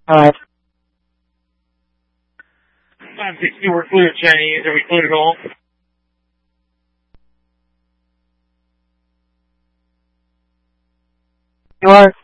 Alright. 560, we're clear Chinese. Are we clear at all? You are?